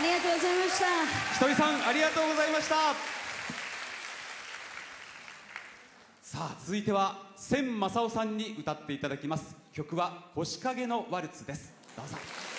りがとうございました。 ひとりさんありがとうございました。さあ続いては千正夫さんに歌っていただきます。曲は星影のワルツです。どうぞ。